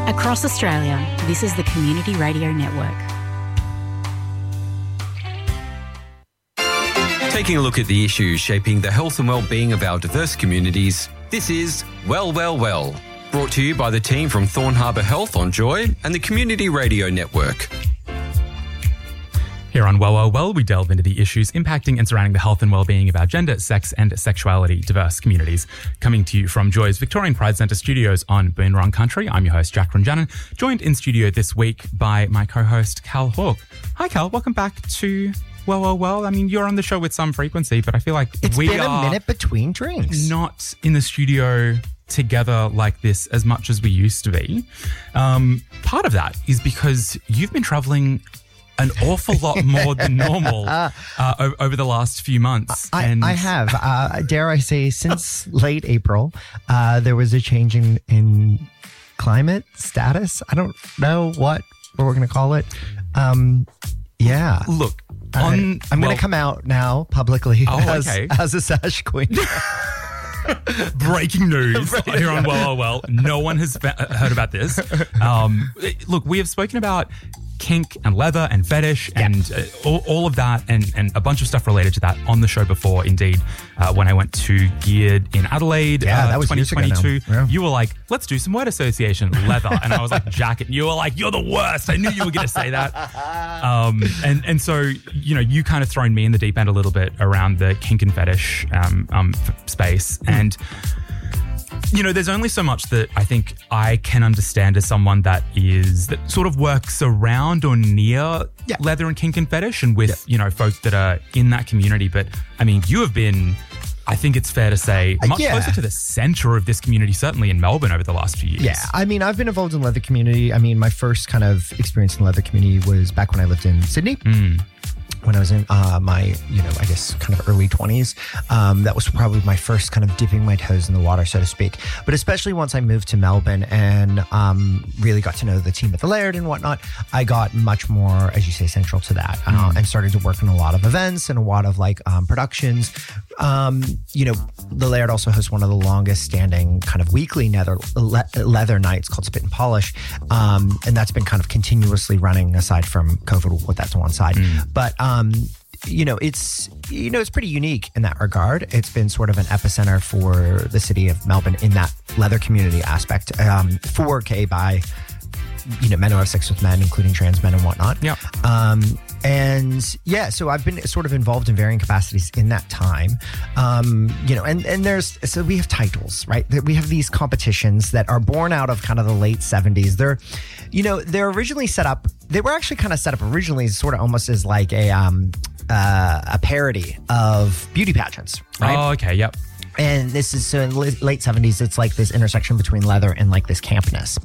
Across Australia, this is the Community Radio Network. Taking a look at the issues shaping the health and well-being of our diverse communities, this is Well, Well, Well, brought to you by the team from Thorn Harbour Health on Joy and the Community Radio Network. Here on Well, Well, Well, we delve into the issues impacting and surrounding the health and well-being of our gender, sex and sexuality diverse communities. Coming to you from Joy's Victorian Pride Centre studios on Boon Wurrung Country, I'm your host, Jack Runjanen, joined in studio this week by my co-host, Cal Hawke. Hi, Cal. Welcome back to Well, Well, Well. I mean, you're on the show with some frequency, but I feel like it's been a minute between drinks. Not in the studio together like this as much as we used to be. Part of that is because you've been travelling an awful lot more than normal over the last few months. I have. Dare I say, since late April, there was a change in climate status. I don't know what we're going to call it. Yeah. Look, I'm going to come out now publicly as a Sash Queen. Breaking news here on Well, Well, Well. No one has heard about this. Look, we have spoken about kink and leather and fetish and all of that and a bunch of stuff related to that on the show before. Indeed, when I went to Geared in Adelaide, that was 2022, yeah. You were like, let's do some word association, leather. And I was like, jacket. You were like, you're the worst. I knew you were going to say that. And so, you know, you kind of thrown me in the deep end a little bit around the kink and fetish space. And you know, there's only so much that I think I can understand as someone that sort of works around or near leather and kink and fetish and with, you know, folk that are in that community. But I mean, you have been, I think it's fair to say, much closer to the centre of this community, certainly in Melbourne over the last few years. Yeah, I mean, I've been involved in the leather community. I mean, my first kind of experience in the leather community was back when I lived in Sydney. When I was in my, you know, I guess kind of early 20s. That was probably my first kind of dipping my toes in the water, so to speak. But especially once I moved to Melbourne and really got to know the team at the Laird and whatnot, I got much more, as you say, central to that and started to work on a lot of events and a lot of like productions. You know, the Laird also hosts one of the longest standing kind of weekly leather nights called Spit and Polish. And that's been kind of continuously running aside from COVID. We'll put that to one side. But, you know, it's pretty unique in that regard. It's been sort of an epicenter for the city of Melbourne in that leather community aspect, for gay, bi, you know, men who have sex with men, including trans men and whatnot. Yeah. And yeah, so I've been sort of involved in varying capacities in that time. You know, and so we have titles, right? We have these competitions that are born out of kind of the late 70s. They're originally set up, they were actually kind of set up originally sort of almost as like a parody of beauty pageants, right? Oh, okay, yep. And this is, so in the late 70s, it's like this intersection between leather and like this campness.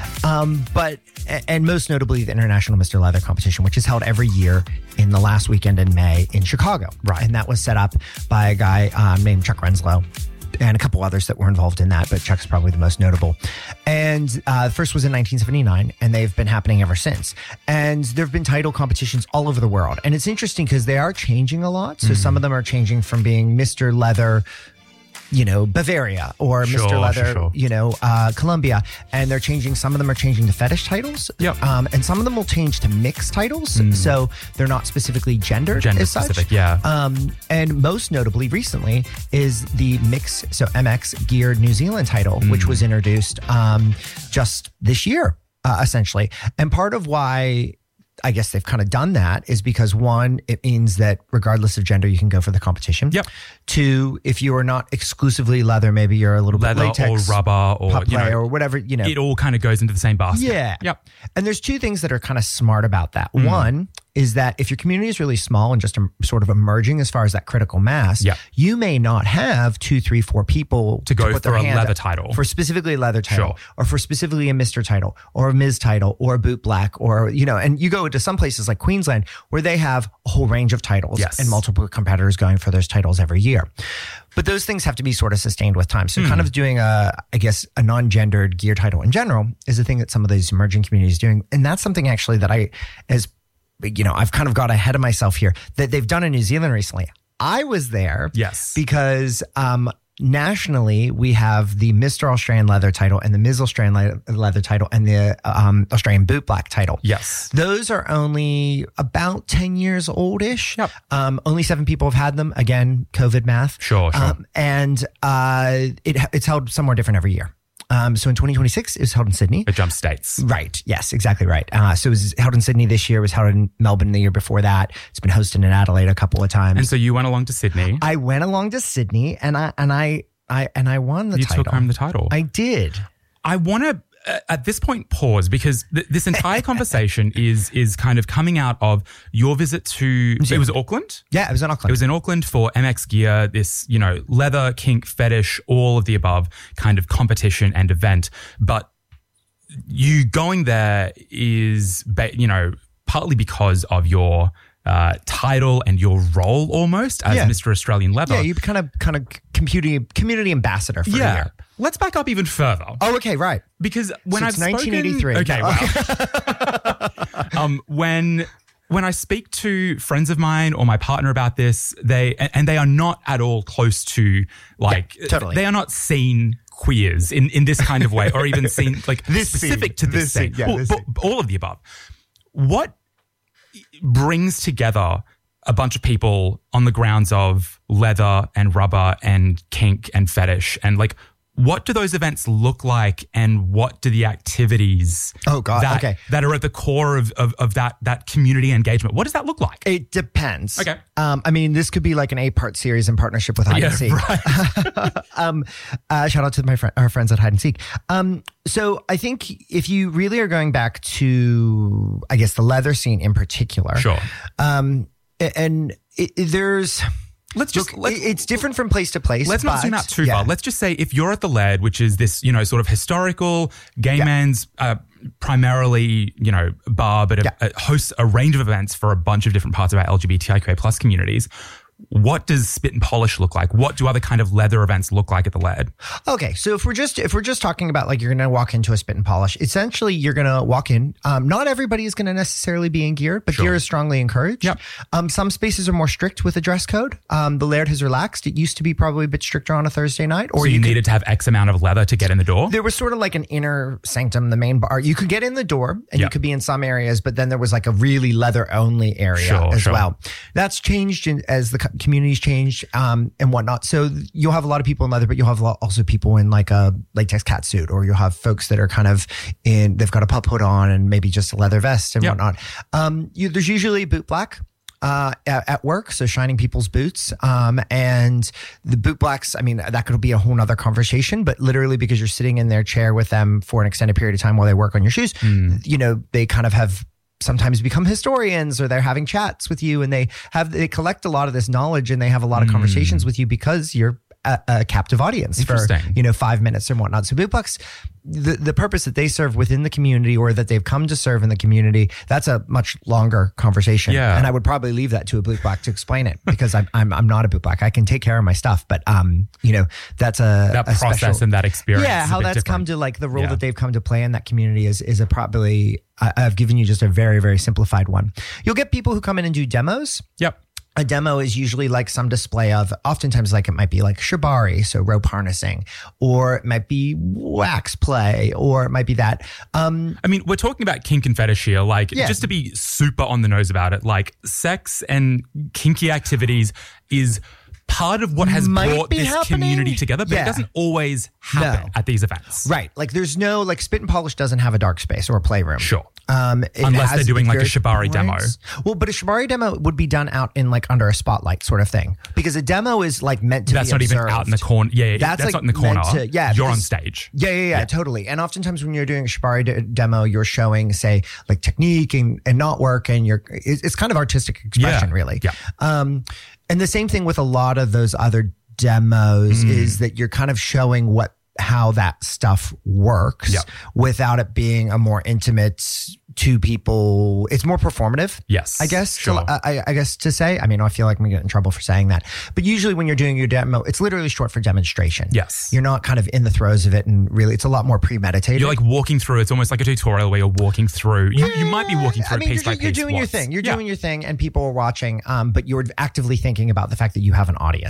And most notably the International Mr. Leather competition, which is held every year in the last weekend in May in Chicago. Right. And that was set up by a guy named Chuck Renslow and a couple others that were involved in that, but Chuck's probably the most notable. And the first was in 1979, and they've been happening ever since. And there have been title competitions all over the world. And it's interesting because they are changing a lot. So some of them are changing from being Mr. Leather, you know, Bavaria or Mr. Leather, you know, Colombia. And they're changing, some of them are changing to fetish titles. Yep. And some of them will change to mixed titles. So they're not specifically gendered as such. Specific, yeah. And most notably recently is the Mix, so MX Geared New Zealand title, which was introduced just this year, essentially. And part of why I guess they've kind of done that is because, one, it means that regardless of gender, you can go for the competition. Yep. Two, if you are not exclusively leather, maybe you're a little leather bit latex or rubber or pup play or whatever, you know. It all kind of goes into the same basket. Yeah. Yep. And there's two things that are kind of smart about that. One is that if your community is really small and just sort of emerging as far as that critical mass, you may not have 2, 3, 4 people to go put for their a hand leather up title. For specifically a leather title, or for specifically a Mr. title, or a Ms. title, or a boot black, or, you know, and you go to some places like Queensland where they have a whole range of titles and multiple competitors going for those titles every year. But those things have to be sort of sustained with time. So kind of doing a non-gendered gear title in general is a thing that some of these emerging communities are doing. And that's something actually that I've kind of got ahead of myself here, that they've done in New Zealand recently. I was there because nationally, we have the Mr. Australian Leather title and the Ms. Australian Leather title and the Australian Boot Black title. Yes. Those are only about 10 years old-ish. Yep. Only 7 people have had them. Again, COVID math. Sure. And it's held somewhere different every year. So in 2026, it was held in Sydney. It jumps states. Right. Yes, exactly right. So it was held in Sydney this year. It was held in Melbourne the year before that. It's been hosted in Adelaide a couple of times. And so you went along to Sydney. I went along to Sydney and I won the title. You took home the title. I did. I want to, at this point, pause because this entire conversation is kind of coming out of your visit to, it was Auckland? Yeah, it was in Auckland. It was in Auckland for MX Gear, this, leather, kink, fetish, all of the above kind of competition and event. But you going there is, partly because of your title and your role almost as Mr. Australian Leather. Yeah, you kind of community ambassador for a year. Let's back up even further. Oh, okay, right. Because when so I've 1983. Okay, wow. When I speak to friends of mine or my partner about this, they are not at all close to totally. They are not seen queers in this kind of way, or even seen this specific scene, to this scene. Yeah, all of the above. What brings together a bunch of people on the grounds of leather and rubber and kink and fetish, and what do those events look like, and what do the activities that are at the core of that community engagement, what does that look like? It depends. Okay. This could be like an 8-part series in partnership with Hide and Seek. Right. Shout out to our friends at Hide and Seek. So I think if you really are going back to, I guess, the leather scene in particular. Sure. There's... it's different from place to place. Let's not zoom out too far. Let's just say if you're at the Laird, which is this, sort of historical gay man's primarily, bar, but it hosts a range of events for a bunch of different parts of our LGBTIQA plus communities. What does Spit and Polish look like? What do other kind of leather events look like at the Laird? Okay, so if we're just talking about you're going to walk into a Spit and Polish, essentially you're going to walk in. Not everybody is going to necessarily be in gear, but gear is strongly encouraged. Yep. Some spaces are more strict with the dress code. The Laird has relaxed. It used to be probably a bit stricter on a Thursday night. Or so you needed to have X amount of leather to get in the door? There was sort of like an inner sanctum, the main bar. You could get in the door and you could be in some areas, but then there was a really leather only area as well. That's changed as the community's changed and whatnot. So you'll have a lot of people in leather, but you'll have also people in a latex cat suit, or you'll have folks that are kind of they've got a pup hood on and maybe just a leather vest and whatnot. There's usually boot black at work, so shining people's boots. And the boot blacks, that could be a whole nother conversation, but literally because you're sitting in their chair with them for an extended period of time while they work on your shoes, they kind of have sometimes become historians, or they're having chats with you, and they collect a lot of this knowledge, and they have a lot of conversations with you because you're a captive audience for 5 minutes and whatnot. So boot blacks, the purpose that they serve within the community, or that they've come to serve in the community, that's a much longer conversation. Yeah. And I would probably leave that to a boot black to explain it, because I'm not a boot black. I can take care of my stuff, but that's that process special, and that experience. Yeah, how that's come to the role that they've come to play in that community is probably. I've given you just a very, very simplified one. You'll get people who come in and do demos. Yep. A demo is usually some display of, oftentimes it might be shibari, so rope harnessing, or it might be wax play, or it might be that. We're talking about kink and fetish here, just to be super on the nose about it, sex and kinky activities is part of what has brought this community together, but it doesn't always happen at these events. Right. There's no, Spit and Polish doesn't have a dark space or a playroom. Sure. Unless they're doing a shibari demo. Well, but a shibari demo would be done out in under a spotlight sort of thing, because a demo is meant to that's be not observed. Even out in the corner. Yeah, that's not in the corner. You're on stage. Yeah, totally. And oftentimes when you're doing a shibari demo, you're showing, say, technique and knot work, and it's kind of artistic expression, really. Yeah. And the same thing with a lot of those other demos is that you're kind of showing how that stuff works without it being a more intimate two people. It's more performative. Yes. I guess. Sure. I guess to say, I feel like I'm going to get in trouble for saying that, but usually when you're doing your demo, it's literally short for demonstration. Yes. You're not kind of in the throes of it, and really it's a lot more premeditated. You're walking through, it's almost like a tutorial where you're walking through. You might be walking through piece by piece. You're doing your thing. You're doing your thing, and people are watching, but you're actively thinking about the fact that you have an audience. Yeah.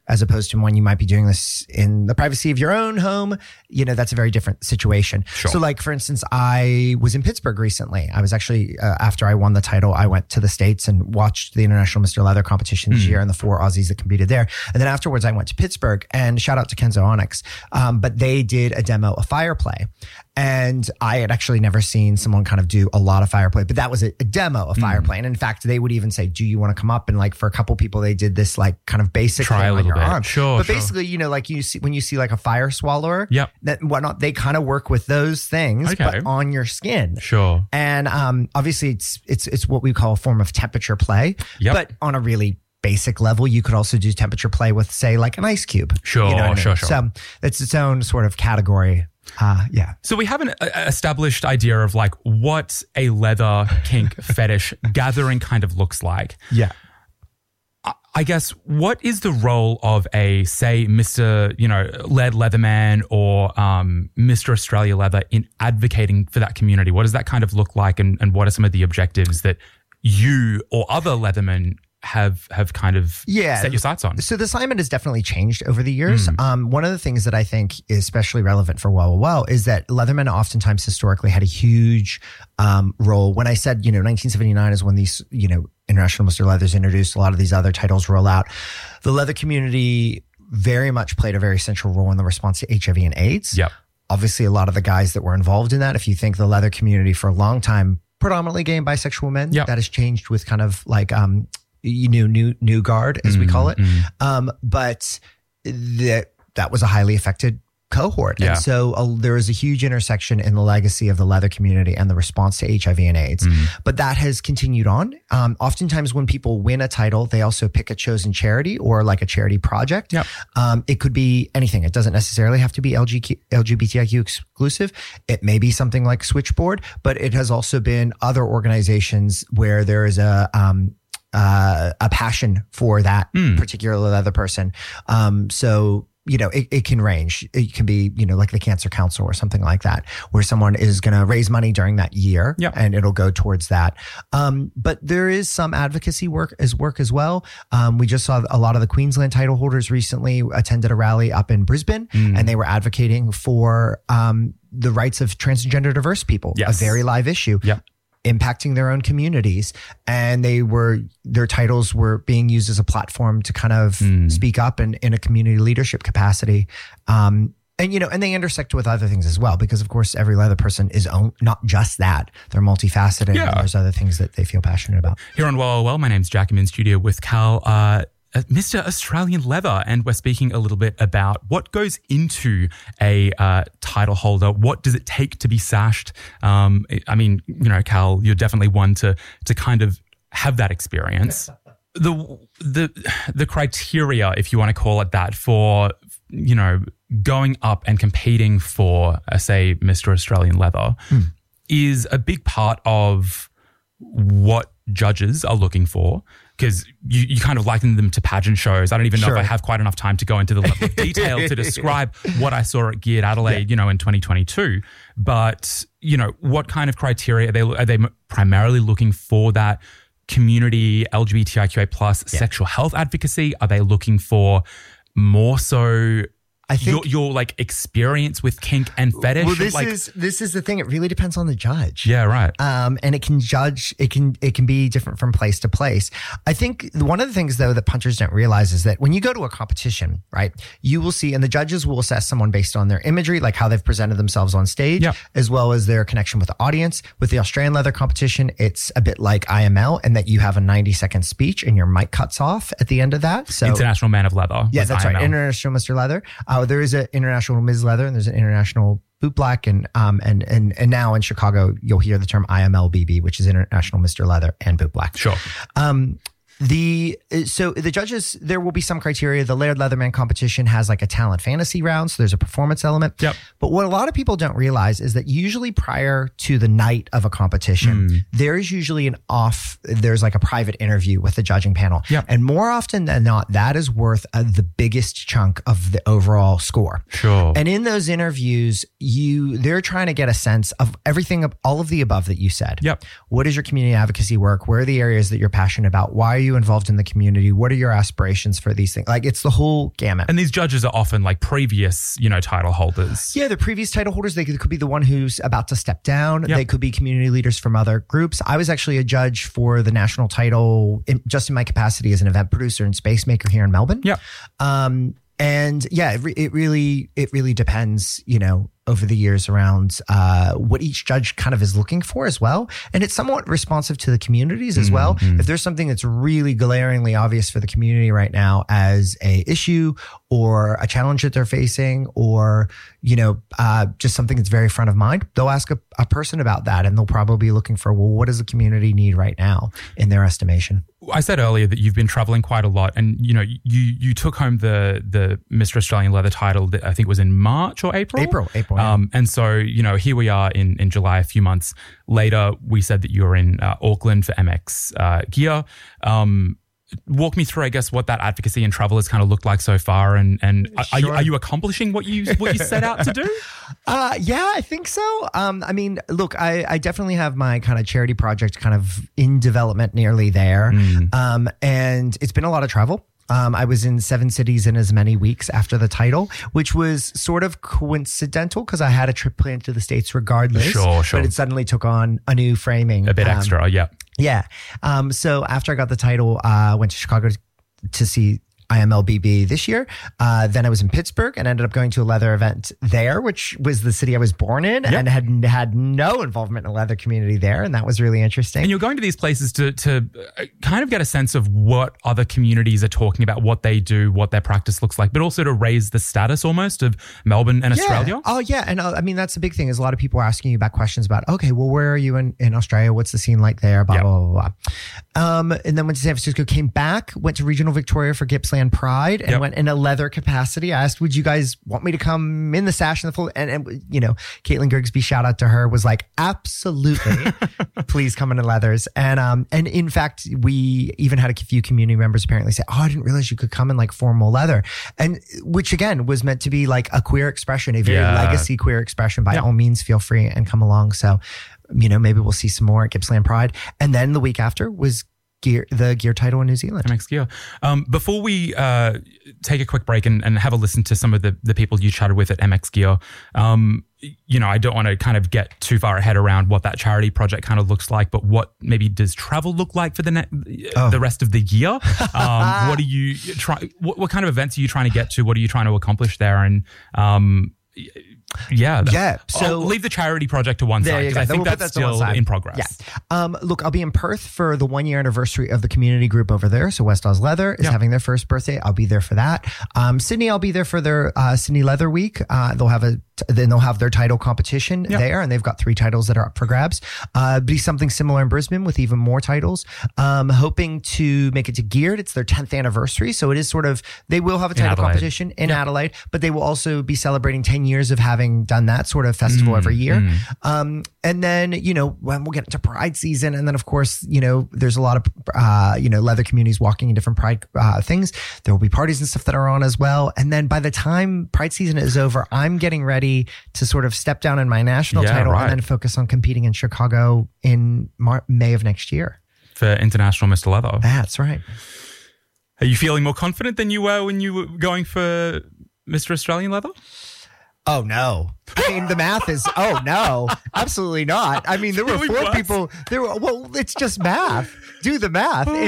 as opposed to when you might be doing this in the privacy of your own home. That's a very different situation. Sure. So like, for instance, I was in Pittsburgh recently. I was actually, after I won the title, I went to the States and watched the International Mr. Leather competition this year and the 4 Aussies that competed there. And then afterwards I went to Pittsburgh, and shout out to Kenzo Onyx. But they did a demo of fire play. And I had actually never seen someone kind of do a lot of fire play, but that was a demo of fire play. And in fact, they would even say, do you want to come up? And like for a couple people, they did this like kind of basic Try thing a on little your bit. arm. Sure. But basically, like you see, when you see like a fire swallower, Yep. that whatnot, they kind of work with those things, Okay. but on your skin. Sure. And obviously it's what we call a form of temperature play, Yep. but on a really basic level, you could also do temperature play with, say, like an ice cube. Sure, You know what I mean? sure. So it's its own sort of category. Yeah. So we have an established idea of like what a leather kink fetish gathering kind of looks like. Yeah. I guess, what is the role of a, say, Mr. Lead Leatherman or Mr. Australia Leather in advocating for that community? What does that kind of look like, and what are some of the objectives that you or other Leathermen have kind of set your sights on? So the assignment has definitely changed over the years. One of the things that I think is especially relevant for Well is that Leathermen oftentimes historically had a huge role. When I said, 1979 is when these, International Mr. Leathers introduced, a lot of these other titles roll out. The leather community very much played a very central role in the response to HIV and AIDS. Yep. Obviously, a lot of the guys that were involved in that, if you think the leather community for a long time, predominantly gay and bisexual men, Yep. that has changed with kind of like, new guard, as we call it. But that was a highly affected cohort. Yeah. And so there is a huge intersection in the legacy of the leather community and the response to HIV and AIDS. But that has continued on. Oftentimes when people win a title, they also pick a chosen charity or like a charity project. Yep. It could be anything. It doesn't necessarily have to be LGBTIQ exclusive. It may be something like Switchboard, but it has also been other organizations where there is a passion for that particular leather person. So, it can range. It can be, like the Cancer Council or something like that, where someone is going to raise money during that year and it'll go towards that. But there is some advocacy work as well. We just saw a lot of the Queensland title holders recently attended a rally up in Brisbane and they were advocating for the rights of transgender diverse people, a very live issue. Yep. Impacting their own communities, and their titles were being used as a platform to kind of speak up in a community leadership capacity. And they intersect with other things as well, because of course every leather person is not just that. They're multifaceted and there's other things that they feel passionate about. Here on Well, my name's Jack. I'm in studio with Cal, Mr. Australian Leather, and we're speaking a little bit about what goes into a title holder. What does it take to be sashed? I mean, Cal, you're definitely one to kind of have that experience. The criteria, if you want to call it that, for going up and competing for, say, Mr. Australian Leather, is a big part of what judges are looking for. Because you kind of liken them to pageant shows. I don't even know if I have quite enough time to go into the level of detail to describe what I saw at Geared Adelaide, in 2022. But, what kind of criteria are they primarily looking for? That community, LGBTIQA plus sexual health advocacy? Are they looking for more so I think your like experience with kink and fetish? Well, this is the thing. It really depends on the judge. Yeah, right. And it can judge. It can be different from place to place. I think one of the things though that punchers don't realize is that when you go to a competition, right, you will see, and the judges will assess someone based on their imagery, like how they've presented themselves on stage, as well as their connection with the audience. With the Australian Leather competition, it's a bit like IML, in that you have a 90-second speech and your mic cuts off at the end of that. So International Man of Leather. Yeah, that's IML. right. International Mr. Leather. There is an International Ms. Leather, and there's an International Boot Black, and now in Chicago you'll hear the term IMLBB, which is International Mr. Leather and Boot Black. Sure. So the judges, there will be some criteria. The Laird Leatherman competition has like a talent fantasy round, so there's a performance element. Yep. But what a lot of people don't realize is that usually prior to the night of a competition, there's usually there's like a private interview with the judging panel. Yep. And more often than not, that is worth the biggest chunk of the overall score. Sure. And in those interviews, they're trying to get a sense of everything, all of the above that you said. Yep. What is your community advocacy work? Where are the areas that you're passionate about? Why are you you involved in the community? What are your aspirations for these things? Like, it's the whole gamut. And these judges are often like previous, title holders. Yeah, the previous title holders. They could be the one who's about to step down. Yep. They could be community leaders from other groups. I was actually a judge for the national title just in my capacity as an event producer and space maker here in Melbourne. Yep. And yeah, it really depends, over the years around what each judge kind of is looking for as well. And it's somewhat responsive to the communities as well. If there's something that's really glaringly obvious for the community right now as a issue or a challenge that they're facing, or, just something that's very front of mind, they'll ask a person about that, and they'll probably be looking for, well, what does the community need right now in their estimation? I said earlier that you've been traveling quite a lot, and you took home the Mr. Australian Leather title that I think was in March or April. April. And so here we are in July. A few months later, we said that you were in Auckland for MX Gear. Walk me through, I guess, what that advocacy and travel has kind of looked like so far, and Sure. are you accomplishing what you set out to do? Yeah, I think so. Look, I definitely have my kind of charity project kind of in development, nearly there. And it's been a lot of travel. I was in 7 cities in as many weeks after the title, which was sort of coincidental because I had a trip planned to the States regardless. Sure. But it suddenly took on a new framing. A bit extra, yeah. Yeah. So after I got the title, I went to Chicago to see IMLBB this year. Then I was in Pittsburgh and ended up going to a leather event there, which was the city I was born in, and had no involvement in the leather community there. And that was really interesting. And you're going to these places to kind of get a sense of what other communities are talking about, what they do, what their practice looks like, but also to raise the status almost of Melbourne and Australia. Oh, yeah. And that's the big thing is a lot of people are asking you about questions about, okay, well, where are you in Australia? What's the scene like there? Blah, blah, blah, blah. And then went to San Francisco, came back, went to Regional Victoria for Gippsland Pride, and went in a leather capacity. I asked, would you guys want me to come in the sash and the full, and Caitlin Grigsby, shout out to her, was like, absolutely, please come in leathers. And in fact, we even had a few community members apparently say, oh, I didn't realize you could come in like formal leather. And which again was meant to be like a queer expression, a very legacy queer expression. By all means, feel free and come along. So, maybe we'll see some more at Gippsland Pride. And then the week after was the gear title in New Zealand. MX Gear. Before we take a quick break and have a listen to some of the people you chatted with at MX Gear, I don't want to kind of get too far ahead around what that charity project kind of looks like, but what maybe does travel look like for the rest of the year? What do you try? What kind of events are you trying to get to? What are you trying to accomplish there? And so I'll leave the charity project to one side because I think that's still in progress. Yeah. Look, I'll be in Perth for the 1-year anniversary of the community group over there. So West Oz Leather is having their first birthday. I'll be there for that. Sydney, I'll be there for their Sydney Leather Week. They'll have their title competition there, and they've got 3 titles that are up for grabs. Be something similar in Brisbane with even more titles. Hoping to make it to Geared. It's their 10th anniversary, so it is sort of, they will have a title competition in Adelaide, but they will also be celebrating 10 years of having done that sort of festival every year. And then, when we'll get into Pride season, and then of course, there's a lot of, leather communities walking in different Pride things. There will be parties and stuff that are on as well. And then by the time Pride season is over, I'm getting ready to sort of step down in my national title and then focus on competing in Chicago in May of next year. For International Mr. Leather. That's right. Are you feeling more confident than you were when you were going for Mr. Australian Leather? Oh, no. I mean, the math is, oh, no, absolutely not. I mean, there were 4 people. It's just math. Do the math. For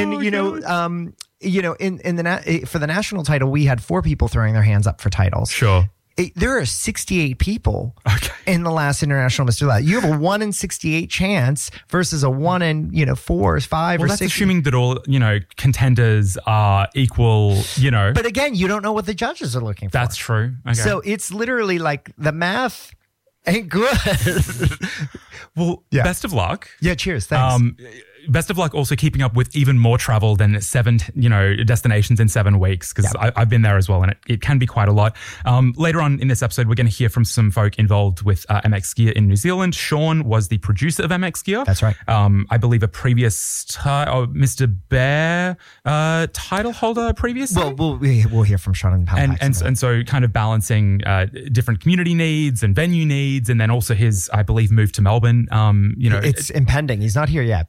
the national title, we had 4 people throwing their hands up for titles. Sure. There are 68 people in the last International Mr. Leather. You have a 1 in 68 chance versus a 1 in 4 or 5 or 6. Well, that's assuming that all contenders are equal. But again, you don't know what the judges are looking for. That's true. Okay. So it's literally like the math ain't good. Well, best of luck. Yeah, cheers. Thanks. Best of luck also keeping up with even more travel than 7, destinations in 7 weeks, because I've been there as well, and it can be quite a lot. Later on in this episode, we're going to hear from some folk involved with MX Gear in New Zealand. Sean was the producer of MX Gear. That's right. I believe a previous Mr. Bear title holder previously. Well, we'll hear from Sean and so kind of balancing different community needs and venue needs, and then also his, I believe, move to Melbourne. It's impending. He's not here yet, but down the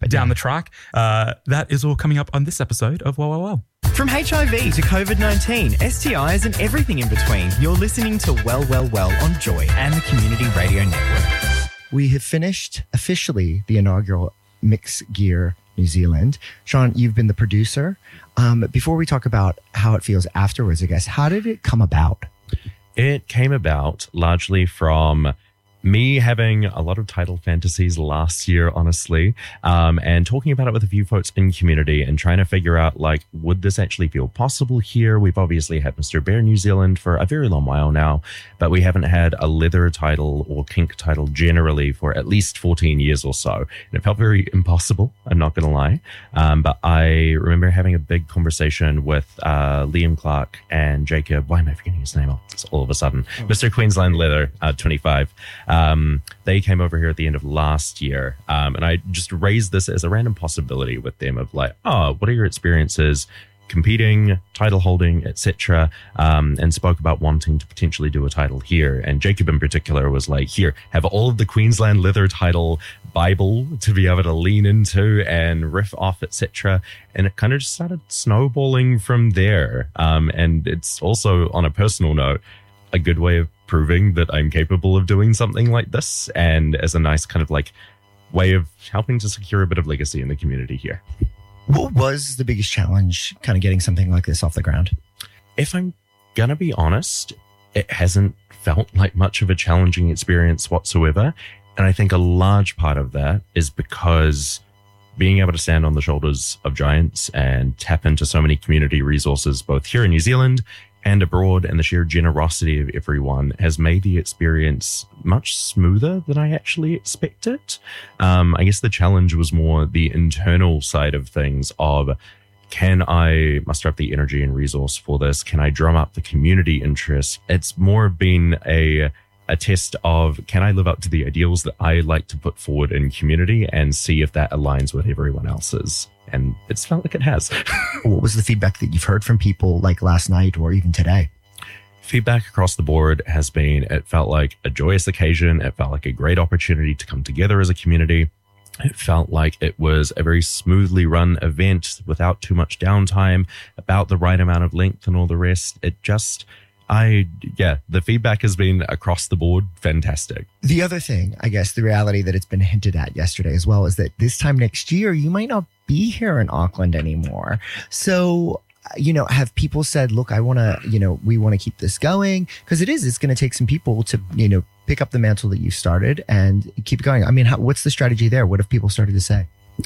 track. That is all coming up on this episode of Well. From HIV to COVID-19, STIs and everything in between, you're listening to Well on Joy and the Community Radio Network. We have finished officially the inaugural Mix Gear New Zealand. Sean, you've been the producer. Before we talk about how it feels afterwards, I guess, how did it come about? It came about largely from me having a lot of title fantasies last year, honestly, and talking about it with a few folks in community and trying to figure out, like, would this actually feel possible here? We've obviously had Mr. Bear New Zealand for a very long while now, but we haven't had a leather title or kink title generally for at least 14 years or so. And it felt very impossible, I'm not going to lie. But I remember having a big conversation with Liam Clark and Jacob. Why am I forgetting his name? All of a sudden. Mr. Queensland Leather, 25. They came over here at the end of last year, and I just raised this as a random possibility with them of like, oh, what are your experiences competing, title holding, etc., and spoke about wanting to potentially do a title here. And Jacob in particular was like, here, have all of the Queensland Leather title Bible to be able to lean into and riff off, etc. And it kind of just started snowballing from there. And it's also, on a personal note, a good way of proving that I'm capable of doing something like this, and as a nice kind of like way of helping to secure a bit of legacy in the community here. What was the biggest challenge kind of getting something like this off the ground? If I'm gonna be honest, it hasn't felt like much of a challenging experience whatsoever. And I think a large part of that is because being able to stand on the shoulders of giants and tap into so many community resources, both here in New Zealand and abroad, and the sheer generosity of everyone has made the experience much smoother than I actually expected. I guess the challenge was more the internal side of things of, can I muster up the energy and resource for this? Can I drum up the community interest? It's more been a test of, can I live up to the ideals that I like to put forward in community and see if that aligns with everyone else's? And it's felt like it has. What was the feedback that you've heard from people like last night or even today? Feedback across the board has been, it felt like a joyous occasion. It felt like a great opportunity to come together as a community. It felt like it was a very smoothly run event without too much downtime, about the right amount of length and all the rest. It just, the feedback has been across the board fantastic. The other thing, I guess, the reality that it's been hinted at yesterday as well, is that this time next year, you might not be here in Auckland anymore. So, have people said, look, I want to, we want to keep this going? Because it's going to take some people to, pick up the mantle that you started and keep going. I mean, what's the strategy there? What have people started to say?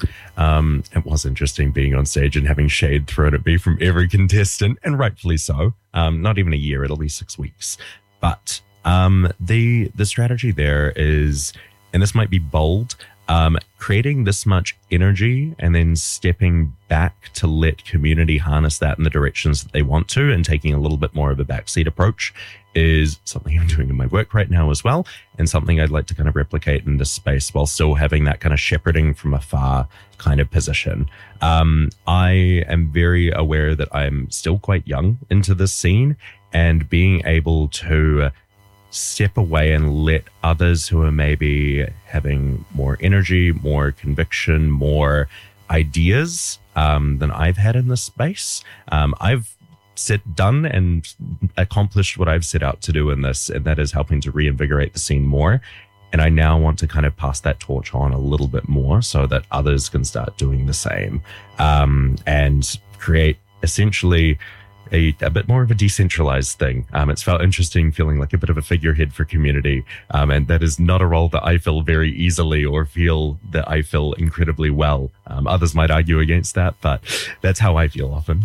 It was interesting being on stage and having shade thrown at me from every contestant, and rightfully so. Not even a year, it'll be 6 weeks. But the strategy there is, and this might be bold, creating this much energy and then stepping back to let community harness that in the directions that they want to, and taking a little bit more of a backseat approach is something I'm doing in my work right now as well, and something I'd like to kind of replicate in this space while still having that kind of shepherding from afar kind of position. I am very aware that I'm still quite young into this scene, and being able to step away and let others who are maybe having more energy, more conviction, more ideas than I've had in this space. I've done and accomplished what I've set out to do in this, and that is helping to reinvigorate the scene more. And I now want to kind of pass that torch on a little bit more so that others can start doing the same, and create essentially a bit more of a decentralized thing. It's felt interesting feeling like a bit of a figurehead for community. And that is not a role that I fill very easily or feel that I fill incredibly well. Others might argue against that, but that's how I feel often.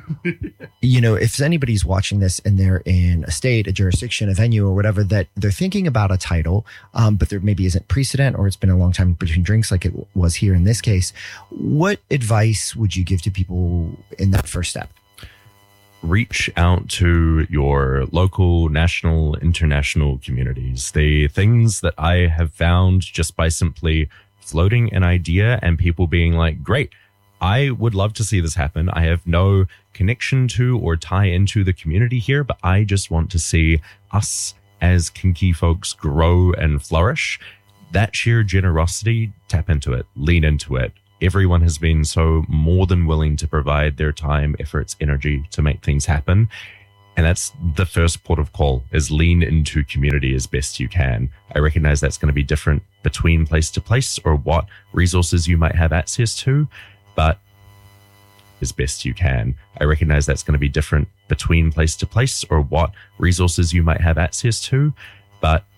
If anybody's watching this and they're in a state, a jurisdiction, a venue or whatever, that they're thinking about a title, but there maybe isn't precedent, or it's been a long time between drinks like it was here in this case, what advice would you give to people in that first step? Reach out to your local, national, international communities. The things that I have found just by simply floating an idea and people being like, great, I would love to see this happen. I have no connection to or tie into the community here, but I just want to see us as kinky folks grow and flourish. That sheer generosity, tap into it, lean into it. everyone has been so more than willing to provide their time, efforts, energy to make things happen. And that's the first port of call, is lean into community as best you can. I recognize that's going to be different between place to place or what resources you might have access to, but as best you can. I recognize that's going to be different between place to place or what resources you might have access to, but